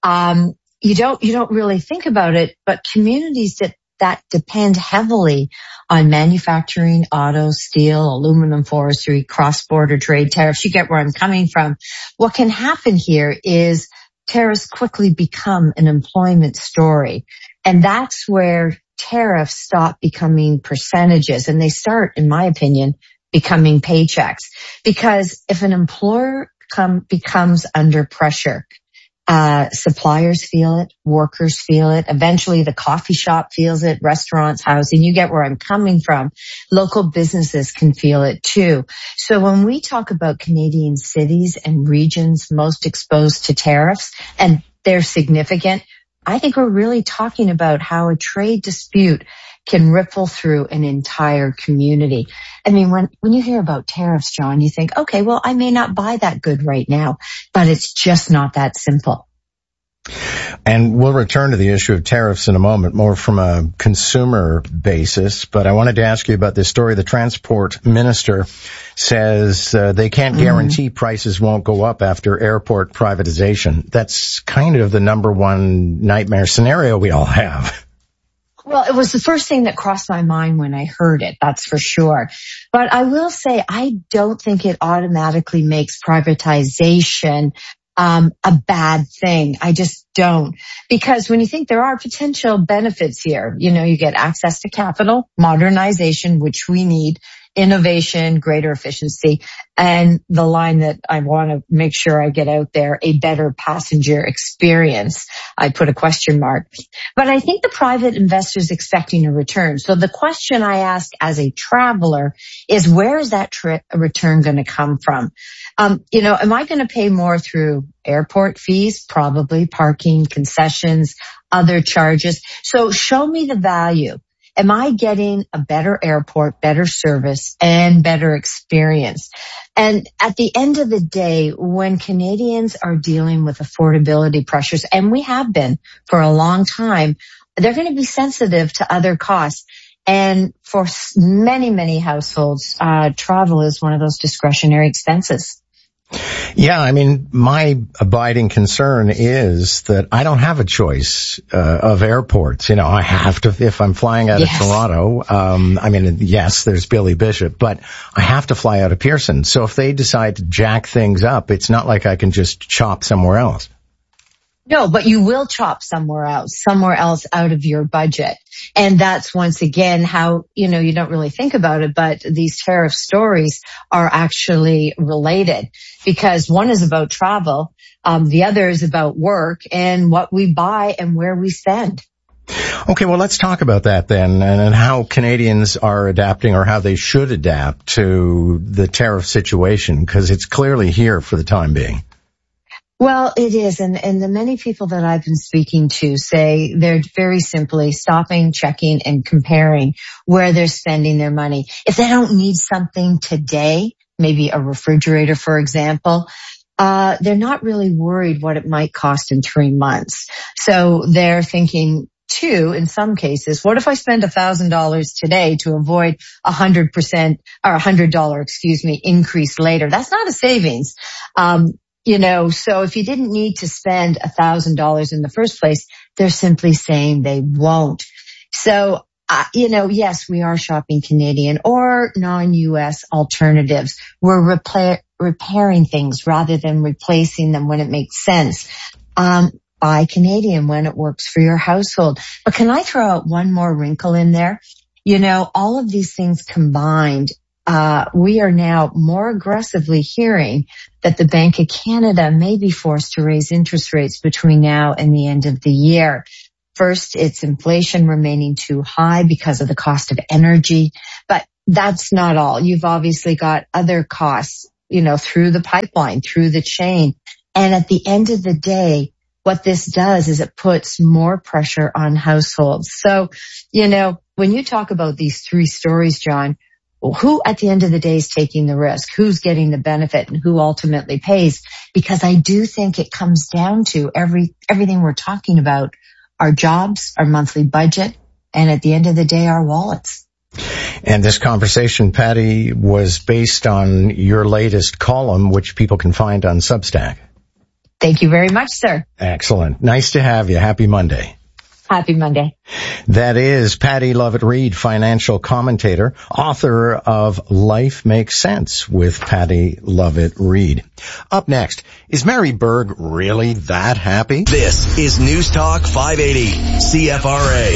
you don't really think about it, but communities that depend heavily on manufacturing, auto, steel, aluminum, forestry, cross-border trade, tariffs. You get where I'm coming from. What can happen here is tariffs quickly become an employment story. And that's where tariffs stop becoming percentages, and they start, in my opinion, becoming paychecks. Because if an employer becomes under pressure, suppliers feel it, workers feel it, eventually the coffee shop feels it, restaurants, housing, you get where I'm coming from. Local businesses can feel it too. So when we talk about Canadian cities and regions most exposed to tariffs, and they're significant, I think we're really talking about how a trade dispute can ripple through an entire community. I mean, when you hear about tariffs, John, you think, okay, well, I may not buy that good right now, but it's just not that simple. And we'll return to the issue of tariffs in a moment, more from a consumer basis. But I wanted to ask you about this story. The transport minister says they can't guarantee prices won't go up after airport privatization. That's kind of the number one nightmare scenario we all have. Well, it was the first thing that crossed my mind when I heard it, that's for sure. But I will say I don't think it automatically makes privatization a bad thing. I just don't. Because when you think there are potential benefits here, you get access to capital, modernization, which we need, innovation, greater efficiency, and the line that I want to make sure I get out there, a better passenger experience. I put a question mark. But I think the private investor is expecting a return. So the question I ask as a traveler is, where is that return going to come from? Am I going to pay more through airport fees? Probably. Parking, concessions, other charges. So show me the value. Am I getting a better airport, better service, and better experience? And at the end of the day, when Canadians are dealing with affordability pressures, and we have been for a long time, they're going to be sensitive to other costs. And for many, many households, travel is one of those discretionary expenses. Yeah, I mean, my abiding concern is that I don't have a choice of airports. You know, I have to, if I'm flying out of Toronto, I mean, yes, there's Billy Bishop, but I have to fly out of Pearson. So if they decide to jack things up, it's not like I can just chop somewhere else. No, but you will chop somewhere else out of your budget. And that's once again how, you know, you don't really think about it, but these tariff stories are actually related because one is about travel. The other is about work and what we buy and where we spend. Okay, well, let's talk about that then and how Canadians are adapting or how they should adapt to the tariff situation because it's clearly here for the time being. Well, it is. And the many people that I've been speaking to say they're very simply stopping, checking, and comparing where they're spending their money. If they don't need something today, maybe a refrigerator, for example, they're not really worried what it might cost in 3 months. So they're thinking, too, in some cases, what if I spend $1,000 today to avoid 100% or $100, increase later? That's not a savings. You know, so if you didn't need to spend $1,000 in the first place, they're simply saying they won't. So, you know, yes, we are shopping Canadian or non-U.S. alternatives. We're repairing things rather than replacing them when it makes sense. Buy Canadian when it works for your household. But can I throw out one more wrinkle in there? You know, all of these things combined, we are now more aggressively hearing that the Bank of Canada may be forced to raise interest rates between now and the end of the year. First, it's inflation remaining too high because of the cost of energy, but that's not all. You've obviously got other costs, you know, through the pipeline, through the chain. And at the end of the day, what this does is it puts more pressure on households. So, you know, when you talk about these three stories, John, who at the end of the day is taking the risk? Who's getting the benefit and who ultimately pays? Because I do think it comes down to everything we're talking about, our jobs, our monthly budget, and at the end of the day, our wallets. And this conversation, Patty, was based on your latest column, which people can find on Substack. Thank you very much, sir. Excellent. Nice to have you. Happy Monday. Happy Monday. That is Patty Lovett-Reed, financial commentator, author of Life Makes Sense with Patty Lovett-Reed. Up next, is Mary Berg really that happy? This is News Talk 580, CFRA.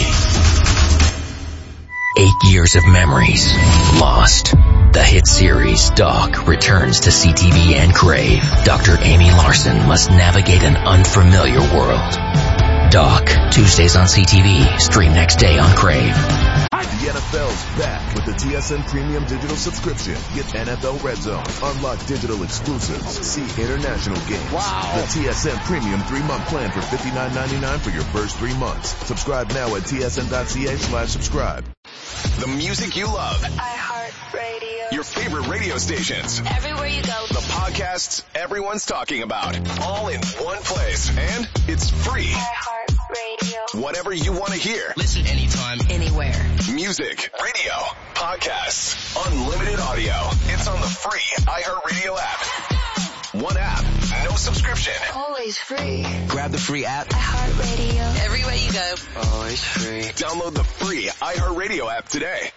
8 years of memories lost. The hit series Doc returns to CTV and Crave. Dr. Amy Larson must navigate an unfamiliar world. Doc, Tuesdays on CTV. Stream next day on Crave. The NFL's back with the TSN Premium Digital Subscription. Get NFL Red Zone, unlock digital exclusives, see international games. Wow. The TSN Premium 3-month plan for $59.99 for your first 3 months. Subscribe now at tsn.ca/subscribe. The music you love. iHeartRadio. Your favorite radio stations. Everywhere you go. The podcasts everyone's talking about. All in one place. And it's free. iHeartRadio. Whatever you want to hear. Listen anytime, anywhere. Music, radio, podcasts, unlimited audio. It's on the free iHeartRadio app. One app, no subscription. Always free. Grab the free app. iHeartRadio. Everywhere you go. Always free. Download the free iHeartRadio app today.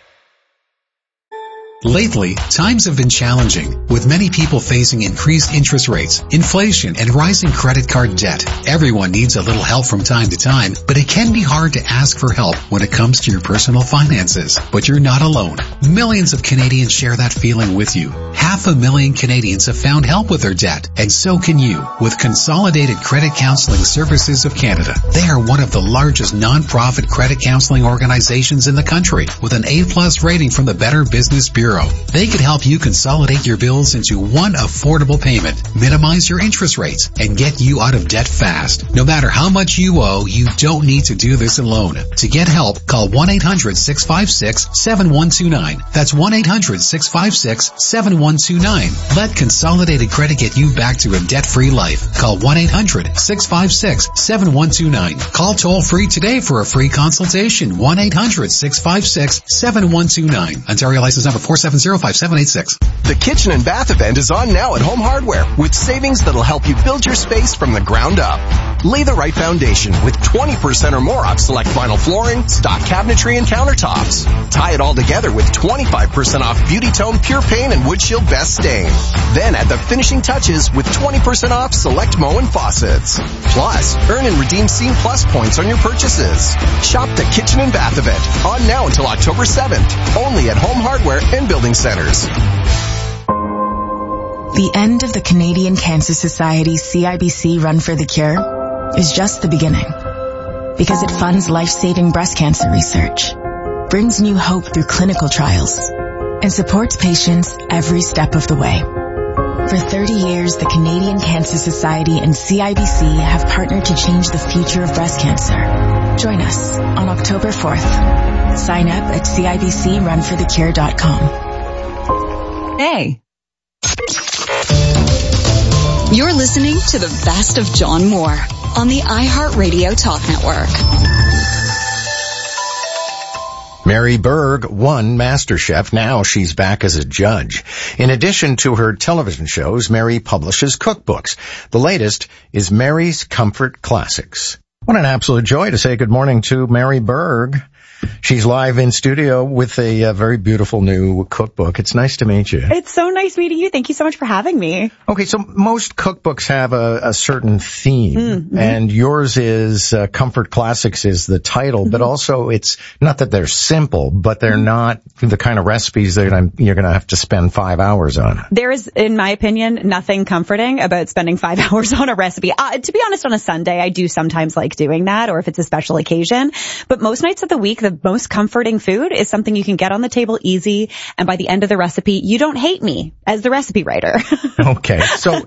Lately, times have been challenging, with many people facing increased interest rates, inflation, and rising credit card debt. Everyone needs a little help from time to time, but it can be hard to ask for help when it comes to your personal finances. But you're not alone. Millions of Canadians share that feeling with you. 500,000 Canadians have found help with their debt, and so can you, with Consolidated Credit Counseling Services of Canada. They are one of the largest non-profit credit counseling organizations in the country, with an A+ rating from the Better Business Bureau. They could help you consolidate your bills into one affordable payment, minimize your interest rates, and get you out of debt fast. No matter how much you owe, you don't need to do this alone. To get help, call 1-800-656-7129. That's 1-800-656-7129. Let Consolidated Credit get you back to a debt-free life. Call 1-800-656-7129. Call toll-free today for a free consultation. 1-800-656-7129. Ontario license number 470-5786. The Kitchen and Bath event is on now at Home Hardware with savings that'll help you build your space from the ground up. Lay the right foundation with 20% or more off select vinyl flooring, stock cabinetry, and countertops. Tie it all together with 25% off Beauty Tone Pure Paint and Wood Shield Best Stain. Then add the finishing touches with 20% off select Moen faucets. Plus, earn and redeem Scene Plus points on your purchases. Shop the Kitchen and Bath event on now until October 7th. Only at Home Hardware and Building Centers. The end of the Canadian Cancer Society's CIBC Run for the Cure is just the beginning, because it funds life-saving breast cancer research, brings new hope through clinical trials, and supports patients every step of the way. For 30 years, the Canadian Cancer Society and CIBC have partnered to change the future of breast cancer. Join us on October 4th. Sign up at cibcrunforthecure.com. Hey. You're listening to the best of John Moore on the iHeartRadio Talk Network. Mary Berg won MasterChef. Now she's back as a judge. In addition to her television shows, Mary publishes cookbooks. The latest is Mary's Comfort Classics. What an absolute joy to say good morning to Mary Berg. She's live in studio with a very beautiful new cookbook. It's nice to meet you. It's so nice meeting you. Thank you so much for having me. Okay, so most cookbooks have a certain theme, and yours is Comfort Classics is the title, but also it's not that they're simple, but they're not the kind of recipes that you're going to have to spend 5 hours on. There is, in my opinion, nothing comforting about spending 5 hours on a recipe. To be honest, on a Sunday, I do sometimes like doing that, or if it's a special occasion, but most nights of the week, the most comforting food is something you can get on the table easy, and by the end of the recipe, you don't hate me as the recipe writer. Okay, so